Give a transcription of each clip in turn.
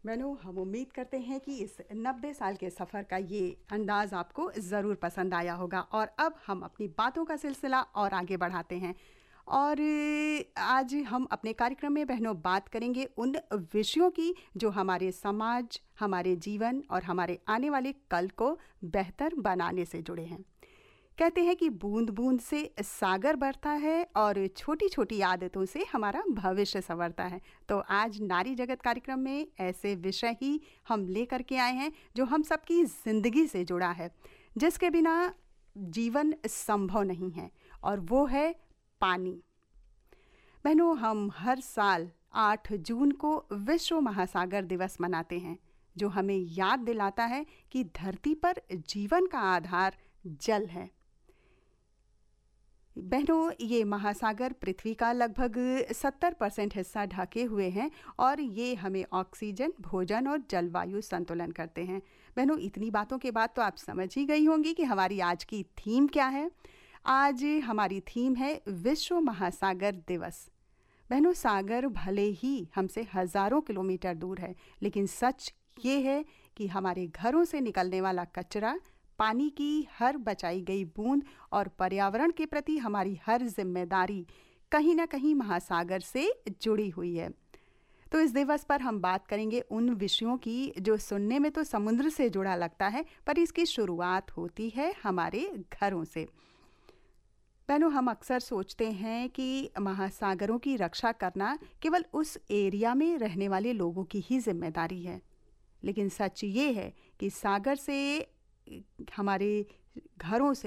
मैनू हम उम्मीद करते हैं कि इस 90 साल के सफ़र का ये अंदाज़ आपको ज़रूर पसंद आया होगा। और अब हम अपनी बातों का सिलसिला और आगे बढ़ाते हैं। और आज हम अपने कार्यक्रम में बहनों बात करेंगे उन विषयों की जो हमारे समाज, हमारे जीवन और हमारे आने वाले कल को बेहतर बनाने से जुड़े हैं। कहते हैं कि बूंद बूंद से सागर बढ़ता है और छोटी छोटी आदतों से हमारा भविष्य संवरता है। तो आज नारी जगत कार्यक्रम में ऐसे विषय ही हम लेकर के आए हैं जो हम सबकी ज़िंदगी से जुड़ा है, जिसके बिना जीवन संभव नहीं है, और वो है पानी। बहनों, हम हर साल 8 जून को विश्व महासागर दिवस मनाते हैं, जो हमें याद दिलाता है कि धरती पर जीवन का आधार जल है। बहनों, ये महासागर पृथ्वी का लगभग 70% हिस्सा ढके हुए हैं और ये हमें ऑक्सीजन, भोजन और जलवायु संतुलन करते हैं। बहनों, इतनी बातों के बाद तो आप समझ ही गई होंगी कि हमारी आज की थीम क्या है। आज हमारी थीम है विश्व महासागर दिवस। बहनों, सागर भले ही हमसे हज़ारों किलोमीटर दूर है, लेकिन सच ये है कि हमारे घरों से निकलने वाला कचरा, पानी की हर बचाई गई बूंद और पर्यावरण के प्रति हमारी हर जिम्मेदारी कहीं ना कहीं महासागर से जुड़ी हुई है। तो इस दिवस पर हम बात करेंगे उन विषयों की जो सुनने में तो समुद्र से जुड़ा लगता है, पर इसकी शुरुआत होती है हमारे घरों से। बहनों, हम अक्सर सोचते हैं कि महासागरों की रक्षा करना केवल उस एरिया में रहने वाले लोगों की ही जिम्मेदारी है, लेकिन सच ये है कि सागर से, हमारे घरों से,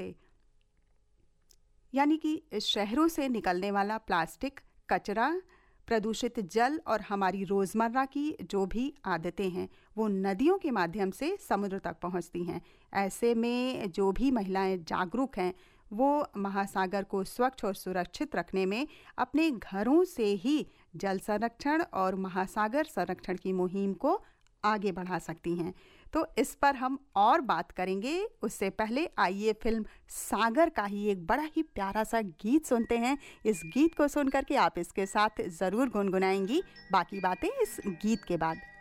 यानी कि शहरों से निकलने वाला प्लास्टिक, कचरा, प्रदूषित जल और हमारी रोज़मर्रा की जो भी आदतें हैं वो नदियों के माध्यम से समुद्र तक पहुंचती हैं। ऐसे में जो भी महिलाएं जागरूक हैं वो महासागर को स्वच्छ और सुरक्षित रखने में अपने घरों से ही जल संरक्षण और महासागर संरक्षण की मुहिम को आगे बढ़ा सकती हैं। तो इस पर हम और बात करेंगे। उससे पहले आइए फिल्म सागर का ही एक बड़ा ही प्यारा सा गीत सुनते हैं। इस गीत को सुन करके आप इसके साथ ज़रूर गुनगुनाएंगी। बाकी बातें इस गीत के बाद।